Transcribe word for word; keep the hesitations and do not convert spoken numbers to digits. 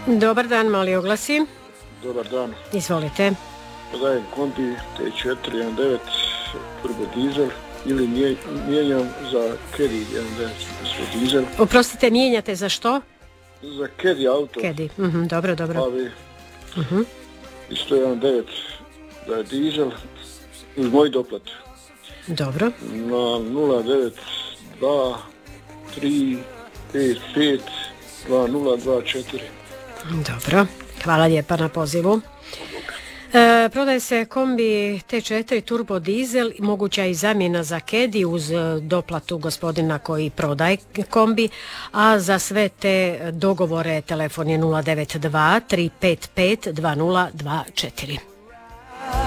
Dobar dan, mali oglasi. Dobar dan. Izvolite. Prodajem kombi T četiri jedan devet turbo dizel ili mijenjam za Caddy jedan devet dizel. Oprostite, mijenjate za što? Za Caddy auto. Caddy, uh-huh, dobro, dobro. Plavi. Uh-huh. I sto jedan devet da je dizel uz moj doplat. Dobro. Na nula devet dva tri pet pet dva nula dva četiri. Dobro, hvala lijepa na pozivu. E, prodaje se kombi T četiri turbo dizel, moguća i zamjena za Caddy uz doplatu gospodina koji prodaje kombi, a za sve te dogovore telefon je nula devet dva tri pet pet dva nula dva četiri.